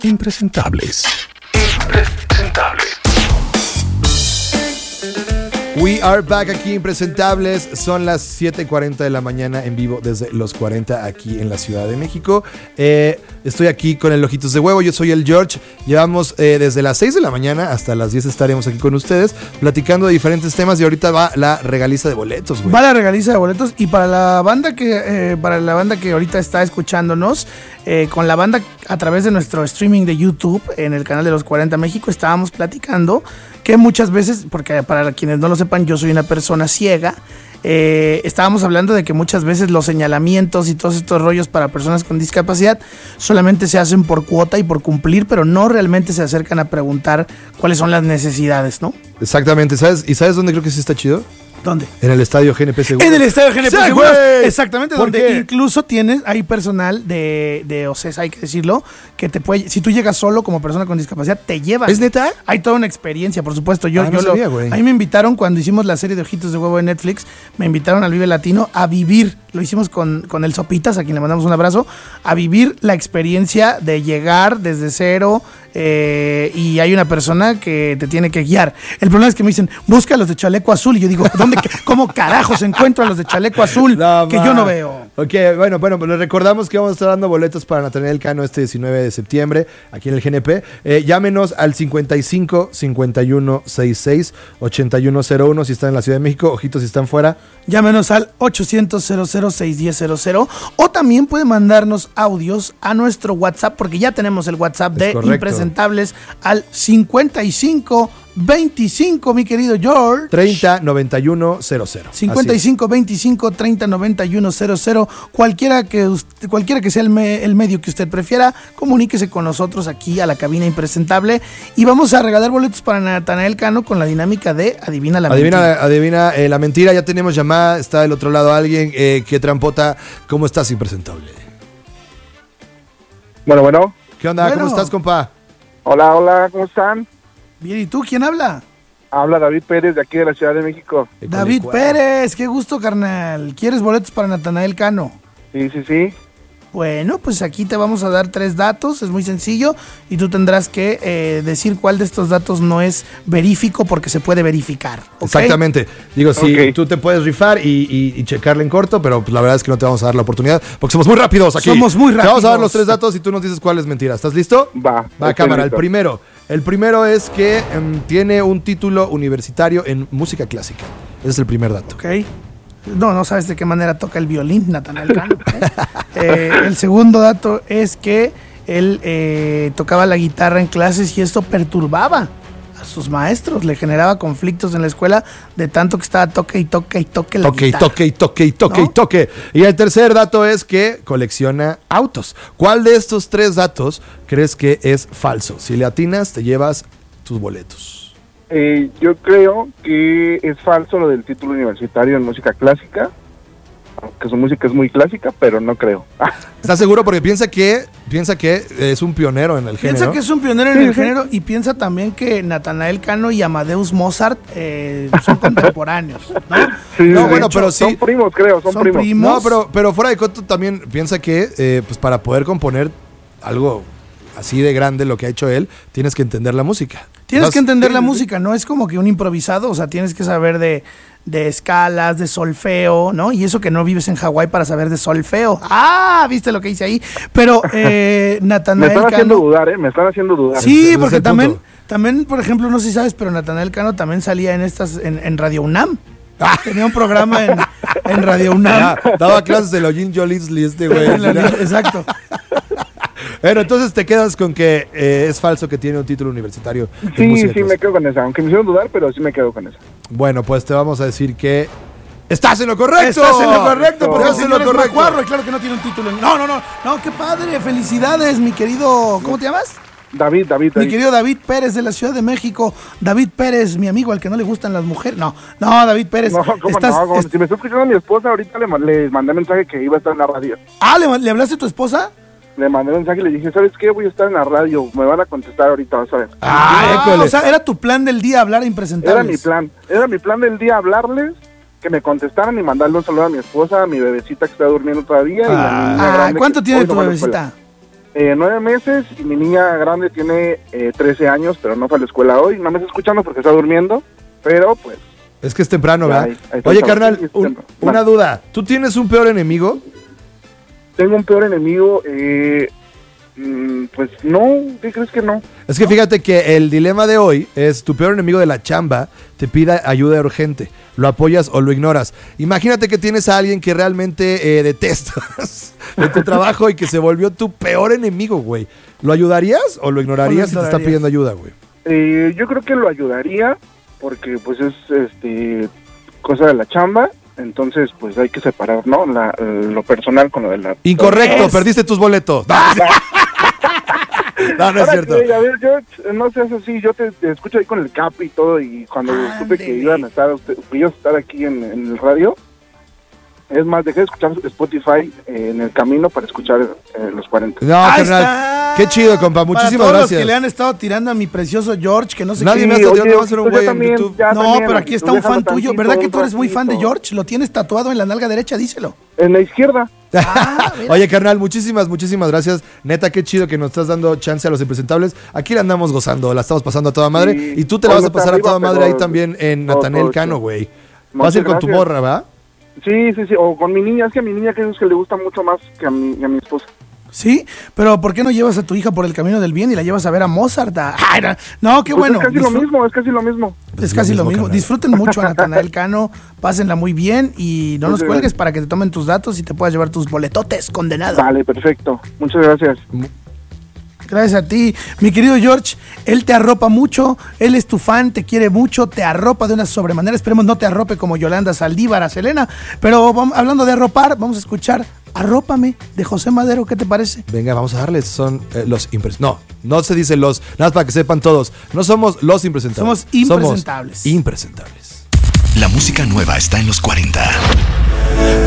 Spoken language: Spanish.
Impresentables. We are back aquí, Impresentables. Son las 7:40 de la mañana en vivo desde Los 40 aquí en la Ciudad de México. Estoy aquí con el Ojitos de Huevo, yo soy el George. Llevamos desde las 6 de la mañana hasta las 10 estaremos aquí con ustedes platicando de diferentes temas y ahorita va la regaliza de boletos, güey. Va la regaliza de boletos y para la banda que ahorita está escuchándonos, con la banda a través de nuestro streaming de YouTube en el canal de Los 40 México, estábamos platicando que muchas veces, porque para quienes no lo sepan, yo soy una persona ciega, estábamos hablando de que muchas veces los señalamientos y todos estos rollos para personas con discapacidad solamente se hacen por cuota y por cumplir, pero no realmente se acercan a preguntar cuáles son las necesidades, ¿no? Exactamente, ¿sabes? ¿Y sabes dónde creo que sí está chido? ¿Dónde? En el estadio GNP Seguros. En el estadio GNP ¡Sí, Seguros. güey! Exactamente, donde incluso hay personal de OCESA, hay que decirlo, que te puede, si tú llegas solo como persona con discapacidad, te llevan. ¿Es neta? Hay toda una experiencia, por supuesto. Sabía, a mí me invitaron cuando hicimos la serie de Ojitos de Huevo en Netflix, me invitaron al Vive Latino a vivir, lo hicimos con el Sopitas, a quien le mandamos un abrazo, a vivir la experiencia de llegar desde cero, y hay una persona que te tiene que guiar. El problema es que me dicen, busca a los de chaleco azul, y yo digo, ¿cómo carajos encuentro a los de chaleco azul que yo no veo? Ok, bueno, les recordamos que vamos a estar dando boletos para Natanael Cano este 19 de septiembre aquí en el GNP. Llámenos al 55 51 66 8101 si están en la Ciudad de México. Ojitos si están fuera. Llámenos al 800 00 610 00 o también puede mandarnos audios a nuestro WhatsApp, porque ya tenemos el WhatsApp de Impresentables al 55 25, mi querido George. 30 91 00. 55 25 30 91 00. Cualquiera que sea el medio que usted prefiera, comuníquese con nosotros aquí a la cabina Impresentable y vamos a regalar boletos para Natanael Cano con la dinámica de Adivina la Mentira. Adivina la mentira. Ya tenemos llamada. Está del otro lado alguien. Qué trampota. ¿Cómo estás, Impresentable? Bueno. ¿Qué onda? ¿Cómo estás, compa? Hola, ¿cómo están? Bien, ¿y tú? ¿Quién habla? Habla David Pérez de aquí de la Ciudad de México. David Pérez, qué gusto, carnal. ¿Quieres boletos para Natanael Cano? Sí. Bueno, pues aquí te vamos a dar 3 datos, es muy sencillo, y tú tendrás que decir cuál de estos datos no es verífico porque se puede verificar. ¿Okay? Exactamente. Digo, sí, tú te puedes rifar y checarle en corto, pero pues la verdad es que no te vamos a dar la oportunidad porque somos muy rápidos aquí. Somos muy rápidos. Te vamos a dar los 3 datos y tú nos dices cuál es mentira. ¿Estás listo? Va, cámara. Listo. El primero es que tiene un título universitario en música clásica. Ese es el primer dato. Ok. No sabes de qué manera toca el violín Natanael Cano. El segundo dato es que él tocaba la guitarra en clases y esto perturbaba a sus maestros, le generaba conflictos en la escuela de tanto que estaba toque la guitarra. Toque. Y el tercer dato es que colecciona autos. ¿Cuál de estos 3 datos crees que es falso? Si le atinas, te llevas tus boletos. Yo creo que es falso lo del título universitario en música clásica, aunque su música es muy clásica, pero no creo. ¿Estás seguro? Porque piensa que es un pionero en el género. Piensa que es un pionero en el género y piensa también que Natanael Cano y Amadeus Mozart son contemporáneos, ¿no? Sí, no, bueno, pero sí. Son primos, creo, son primos. No, pero fuera de coto también piensa que pues para poder componer algo así de grande, lo que ha hecho él, tienes que entender la música. Tienes que entender la música, no es como que un improvisado, o sea, tienes que saber de escalas, de solfeo, ¿no? Y eso que no vives en Hawái para saber de solfeo. Ah, ¿viste lo que hice ahí? Pero Natanael Cano... Me están haciendo dudar. Sí, porque también, por ejemplo, no sé si sabes, pero Natanael Cano también salía en Radio UNAM. Tenía un programa en Radio UNAM. Daba clases de Login Jolisli este güey. Exacto. Bueno, entonces te quedas con que es falso que tiene un título universitario. Sí, me quedo con esa. Aunque me hicieron dudar, pero sí me quedo con esa. Bueno, pues te vamos a decir que ¡estás en lo correcto! ¡Estás en lo correcto! Porque ¡Estás en lo correcto! Macuarro, y claro que no tiene un título. No, qué padre. Felicidades, mi querido... ¿Cómo te llamas? David. Mi querido David Pérez de la Ciudad de México. David Pérez, mi amigo al que no le gustan las mujeres. No, David Pérez. No, ¿cómo no? Si me está escuchando mi esposa, ahorita le mandé mensaje que iba a estar en la radio. Ah, ¿le hablaste a tu esposa? Le mandé un mensaje y le dije, ¿sabes qué? Voy a estar en la radio, me van a contestar ahorita, vas a ver. O sea, era tu plan del día hablar a Impresentables. Era mi plan del día hablarles, que me contestaran y mandarle un saludo a mi esposa, a mi bebecita que está durmiendo todavía. Y ¿cuánto tiene tu bebecita? 9 meses y mi niña grande tiene 13 años, pero no fue a la escuela hoy. No me está escuchando porque está durmiendo, pero pues... Es que es temprano, ¿verdad? Ahí está Oye, el carnal, chaval. una duda. ¿Tú tienes un peor enemigo? Tengo un peor enemigo, pues no, ¿qué crees que no? Es que fíjate que el dilema de hoy es tu peor enemigo de la chamba te pida ayuda urgente. ¿Lo apoyas o lo ignoras? Imagínate que tienes a alguien que realmente detestas de tu trabajo y que se volvió tu peor enemigo, güey. ¿Lo ayudarías o lo ignorarías si te está pidiendo ayuda, güey? Yo creo que lo ayudaría porque pues es cosa de la chamba. Entonces, pues hay que separar, ¿no? Lo personal con lo de la... Incorrecto, perdiste tus boletos. No, no es cierto. A ver, George, no seas así, yo te escucho ahí con el Capi y todo, y cuando supe que iban a estar, ibas a estar aquí en el radio, es más, dejé de escuchar Spotify en el camino para escuchar los 40. No, carnal, qué chido, compa, muchísimas para todos gracias. Los que le han estado tirando a mi precioso George, que no sé Nadie qué. me ha estado tirando, va a ser un güey en YouTube. No, pero aquí está un fan tuyo. ¿Verdad que tú eres muy fan de George? Lo tienes tatuado en la nalga derecha, díselo. En la izquierda. Oye, carnal, muchísimas gracias. Neta, qué chido que nos estás dando chance a los impresentables. Aquí la andamos gozando, la estamos pasando a toda madre. Sí. Y tú te la vas a pasar a toda madre ahí también en Natanael Cano, güey. Vas a ir con tu morra, ¿verdad? Sí, o con mi niña. Es que a mi niña creo que le gusta mucho más que a mi esposa. Sí, pero ¿por qué no llevas a tu hija por el camino del bien y la llevas a ver a Mozart? No, qué bueno. Es casi lo mismo. Es casi lo mismo. Disfruten mucho a Natanael Cano, pásenla muy bien y no nos cuelgues para que te tomen tus datos y te puedas llevar tus boletotes, condenado. Vale, perfecto. Muchas gracias. Gracias a ti, mi querido George. Él te arropa mucho, él es tu fan, te quiere mucho, te arropa de una sobremanera. Esperemos no te arrope como Yolanda Saldívar a Selena. Pero hablando de arropar, vamos a escuchar Arrópame de José Madero. ¿Qué te parece? Venga, vamos a darles. Son los impresentables. No se dice los, nada más para que sepan todos. No somos los impresentables. Somos impresentables. Impresentables. La música nueva está en los 40.